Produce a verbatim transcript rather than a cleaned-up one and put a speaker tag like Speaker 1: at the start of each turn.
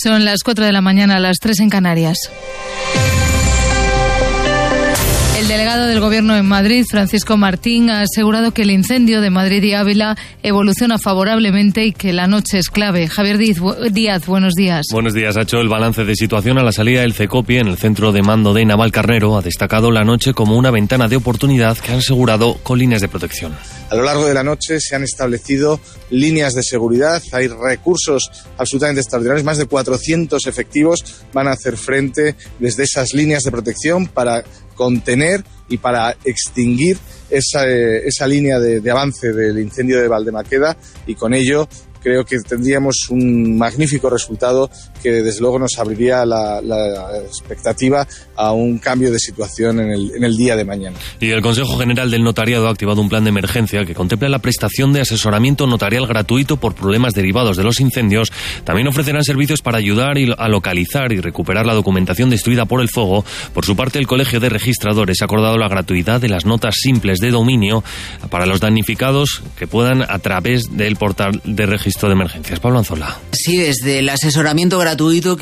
Speaker 1: Son las cuatro de la mañana, las tres en Canarias. El delegado del Gobierno en Madrid, Francisco Martín, ha asegurado que el incendio de Madrid y Ávila evoluciona favorablemente y que la noche es clave. Javier Díaz, buenos días.
Speaker 2: Buenos días. Ha hecho el balance de situación a la salida del CECOPI en el centro de mando de Navalcarnero. Ha destacado la noche como una ventana de oportunidad que han asegurado con líneas de protección.
Speaker 3: A lo largo de la noche se han establecido líneas de seguridad, hay recursos absolutamente extraordinarios, más de cuatrocientos efectivos van a hacer frente desde esas líneas de protección para contener y para extinguir esa, esa línea de, de avance del incendio de Valdemaqueda, y con ello creo que tendríamos un magnífico resultado que desde luego nos abriría la, la expectativa a un cambio de situación en el, en el día de mañana.
Speaker 2: Y el Consejo General del Notariado ha activado un plan de emergencia que contempla la prestación de asesoramiento notarial gratuito por problemas derivados de los incendios. También ofrecerán servicios para ayudar a localizar y recuperar la documentación destruida por el fuego. Por su parte, el Colegio de Registradores ha acordado la gratuidad de las notas simples de dominio para los damnificados que puedan a través del portal de registro de emergencias. Pablo Anzola.
Speaker 4: Sí, desde el asesoramiento gratuito